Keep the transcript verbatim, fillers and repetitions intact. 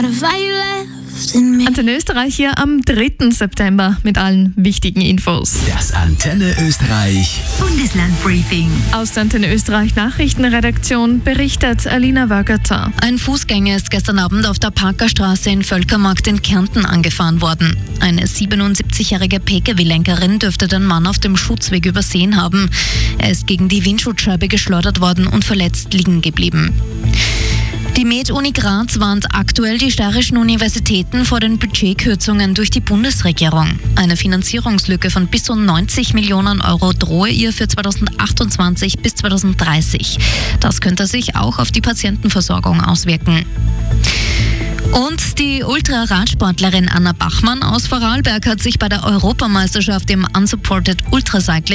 Antenne Österreich hier am dritten September mit allen wichtigen Infos. Das Antenne Österreich Bundeslandbriefing. Aus der Antenne Österreich Nachrichtenredaktion berichtet Alina Wögerter. Ein Fußgänger ist gestern Abend auf der Parkerstraße in Völkermarkt in Kärnten angefahren worden. Eine siebenundsiebzigjährige P K W-Lenkerin dürfte den Mann auf dem Schutzweg übersehen haben. Er ist gegen die Windschutzscheibe geschleudert worden und verletzt liegen geblieben. Die Med-Uni Graz warnt aktuell die steirischen Universitäten vor den Budgetkürzungen durch die Bundesregierung. Eine Finanzierungslücke von bis zu neunzig Millionen Euro drohe ihr für zweitausendachtundzwanzig bis zweitausenddreißig. Das könnte sich auch auf die Patientenversorgung auswirken. Und die Ultraradsportlerin Anna Bachmann aus Vorarlberg hat sich bei der Europameisterschaft im Unsupported Ultracycling